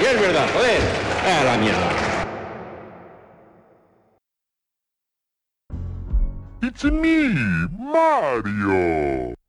es verdad, joder. A la mierda. It's me, Mario.